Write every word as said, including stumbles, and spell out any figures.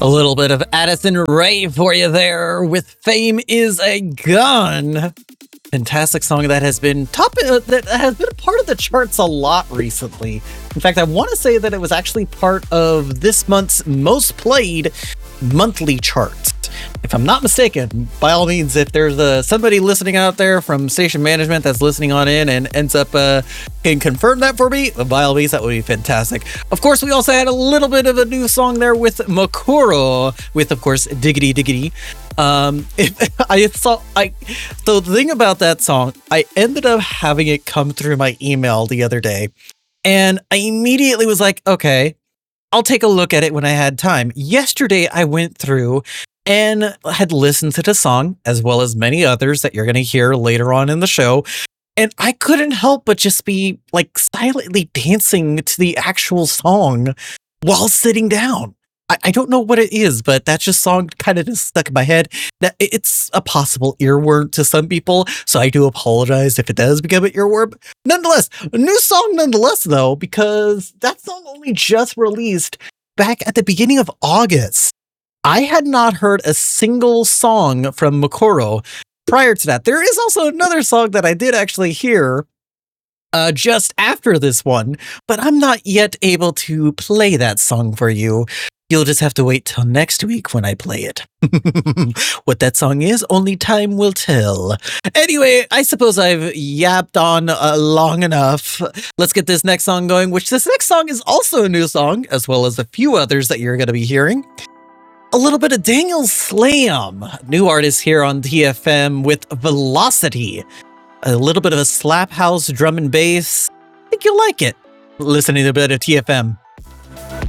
A little bit of Addison Rae for you there with Fame is a Gun. Fantastic song that has been top uh, that has been a part of the charts a lot recently. In fact, I want to say that it was actually part of this month's most played monthly charts. If I'm not mistaken, by all means, if there's uh, somebody listening out there from station management that's listening on in and ends up uh, can confirm that for me, by all means, that would be fantastic. Of course, we also had a little bit of a new song there with Mokoro, with, of course, Diggity Diggity. Um, it, I saw, I, so the thing about that song, I ended up having it come through my email the other day, and I immediately was like, okay, I'll take a look at it when I had time. Yesterday, I went through and had listened to the song, as well as many others that you're going to hear later on in the show. And I couldn't help but just be like silently dancing to the actual song while sitting down. I, I don't know what it is, but that just song kind of just stuck in my head. That it's a possible earworm to some people, so I do apologize if it does become an earworm. Nonetheless, a new song nonetheless, though, because that song only just released back at the beginning of August. I had not heard a single song from Mokoro prior to that. There is also another song that I did actually hear uh, just after this one, but I'm not yet able to play that song for you. You'll just have to wait till next week when I play it. What that song is, only time will tell. Anyway, I suppose I've yapped on uh, long enough. Let's get this next song going, which this next song is also a new song, as well as a few others that you're going to be hearing. A little bit of Daniel Slam, new artist here on T F M with Velocity. A little bit of a slap house drum and bass. I think you'll like it. Listening to a bit of T F M.